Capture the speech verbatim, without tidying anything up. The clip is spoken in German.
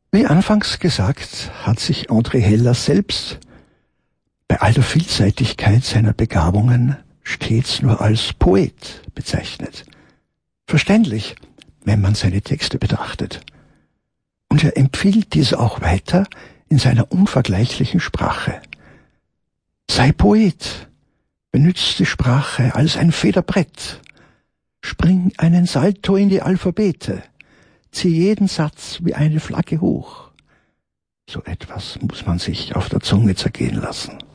Wie anfangs gesagt, hat sich André Heller selbst bei all der Vielseitigkeit seiner Begabungen stets nur als Poet bezeichnet. Verständlich, wenn man seine Texte betrachtet. Und er empfiehlt diese auch weiter in seiner unvergleichlichen Sprache. Sei Poet, benützt die Sprache als ein Federbrett, spring einen Salto in die Alphabete, zieh jeden Satz wie eine Flagge hoch. So etwas muss man sich auf der Zunge zergehen lassen.